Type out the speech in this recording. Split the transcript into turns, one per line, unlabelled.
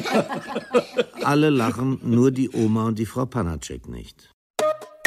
Alle lachen, nur die Oma und die Frau Panacek nicht.